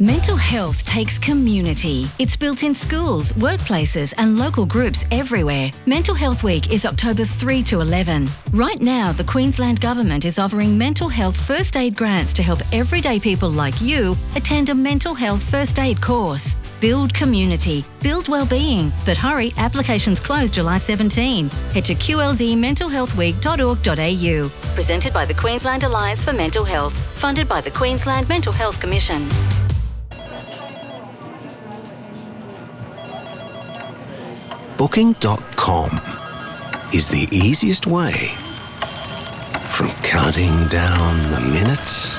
Mental health takes community. It's built in schools, workplaces and local groups everywhere. Mental Health Week is October 3 to 11. Right now, the Queensland Government is offering mental health first aid grants to help everyday people like you attend a mental health first aid course. Build community, build wellbeing. But hurry, applications close July 17. Head to qldmentalhealthweek.org.au. Presented by the Queensland Alliance for Mental Health. Funded by the Queensland Mental Health Commission. Booking.com is the easiest way from counting down the minutes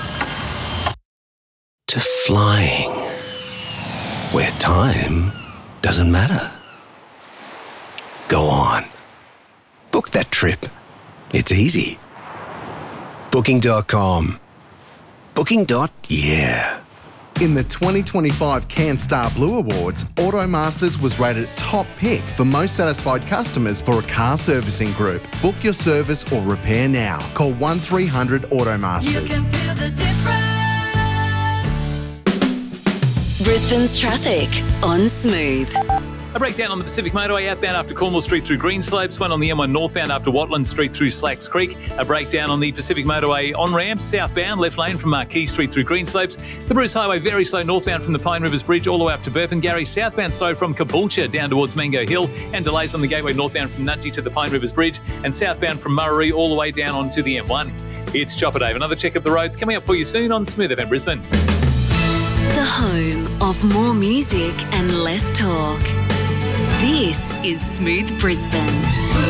to flying where time doesn't matter. Go on. Book that trip. It's easy. Booking.com. Booking.yeah. In the 2025 CanStar Blue Awards, Automasters was rated top pick for most satisfied customers for a car servicing group. Book your service or repair now. Call 1300 Automasters. You can feel the difference. Brisbane's traffic on Smooth. A breakdown on the Pacific Motorway outbound after Cornwall Street through Greenslopes, one on the M1 northbound after Watland Street through Slacks Creek, a breakdown on the Pacific Motorway on-ramp southbound, left lane from Marquee Street through Greenslopes, the Bruce Highway very slow northbound from the Pine Rivers Bridge all the way up to Burpengary, southbound slow from Caboolture down towards Mango Hill, and delays on the Gateway northbound from Nudgee to the Pine Rivers Bridge, and southbound from Murray all the way down onto the M1. It's Chopper Dave. Another check of the roads coming up for you soon on Smooth FM Brisbane. The home of more music and less talk. This is Smooth Brisbane.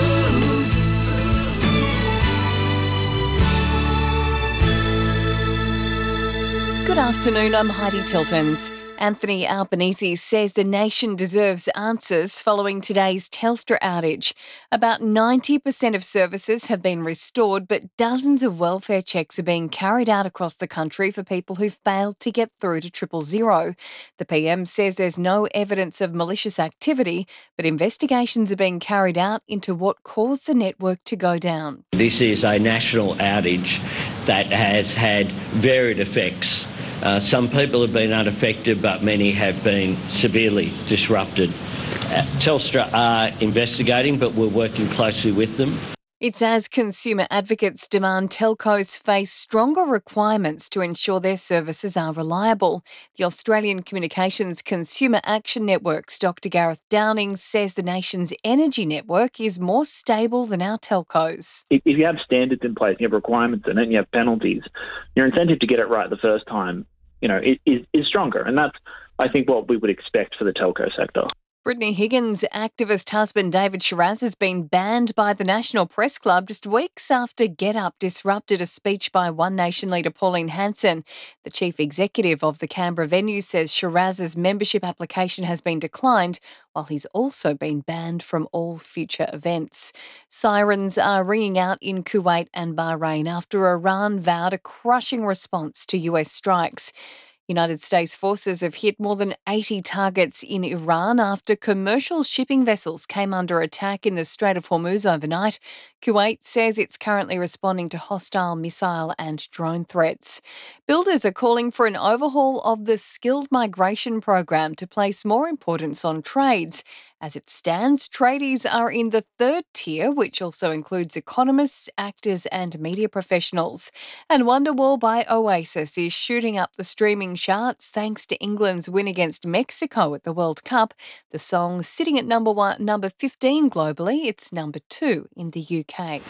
Good afternoon, I'm Heidi Tiltons. Anthony Albanese says the nation deserves answers following today's Telstra outage. About 90% of services have been restored, but dozens of welfare checks are being carried out across the country for people who failed to get through to 000. The PM says there's no evidence of malicious activity, but investigations are being carried out into what caused the network to go down. This is a national outage that has had varied effects. Some people have been unaffected, but many have been severely disrupted. Telstra are investigating, but we're working closely with them. It's as consumer advocates demand telcos face stronger requirements to ensure their services are reliable. The Australian Communications Consumer Action Network's Dr Gareth Downing says the nation's energy network is more stable than our telcos. If you have standards in place, you have requirements in it, and you have penalties, your incentive to get it right the first time, is stronger. And that's, I think, what we would expect for the telco sector. Brittany Higgins' activist husband David Shiraz has been banned by the National Press Club just weeks after Get Up disrupted a speech by One Nation leader Pauline Hanson. The chief executive of the Canberra venue says Shiraz's membership application has been declined, while he's also been banned from all future events. Sirens are ringing out in Kuwait and Bahrain after Iran vowed a crushing response to US strikes. United States forces have hit more than 80 targets in Iran after commercial shipping vessels came under attack in the Strait of Hormuz overnight. Kuwait says it's currently responding to hostile missile and drone threats. Builders are calling for an overhaul of the skilled migration program to place more importance on trades. As it stands, tradies are in the third tier, which also includes economists, actors and media professionals. And Wonderwall by Oasis is shooting up the streaming charts thanks to England's win against Mexico at the World Cup. The song sitting at number 15 globally. It's number 2 in the UK.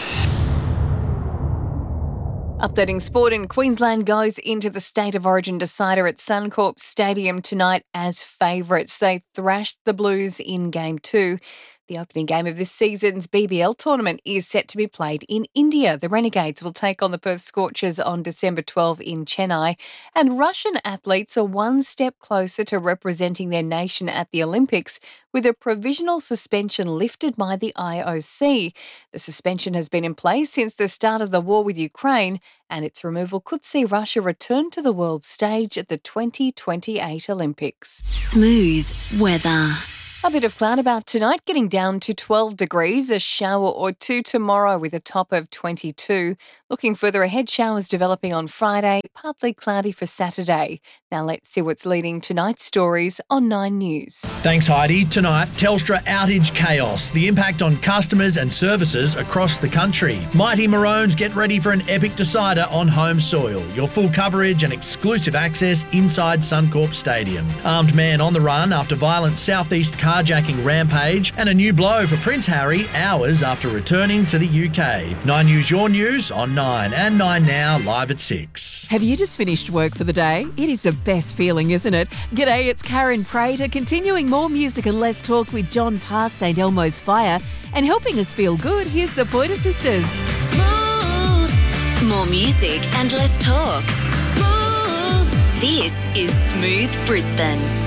Updating sport in Queensland goes into the State of Origin decider at Suncorp Stadium tonight as favourites. They thrashed the Blues in Game 2. The opening game of this season's BBL tournament is set to be played in India. The Renegades will take on the Perth Scorchers on December 12 in Chennai. And Russian athletes are one step closer to representing their nation at the Olympics with a provisional suspension lifted by the IOC. The suspension has been in place since the start of the war with Ukraine, and its removal could see Russia return to the world stage at the 2028 Olympics. Smooth weather. A bit of cloud about tonight, getting down to 12 degrees, a shower or two tomorrow with a top of 22. Looking further ahead, showers developing on Friday, partly cloudy for Saturday. Now let's see what's leading tonight's stories on 9 News. Thanks, Heidi. Tonight, Telstra outage chaos, the impact on customers and services across the country. Mighty Maroons get ready for an epic decider on home soil. Your full coverage and exclusive access inside Suncorp Stadium. Armed man on the run after violent southeast carjacking rampage, and a new blow for Prince Harry hours after returning to the UK. 9 News, your news on 9 and 9 Now, live at 6. Have you just finished work for the day? It is the best feeling, isn't it? G'day, it's Karen Prater, continuing more music and less talk with John past St Elmo's Fire. And helping us feel good, here's the Pointer Sisters. Smooth. More music and less talk. Smooth. This is Smooth Brisbane.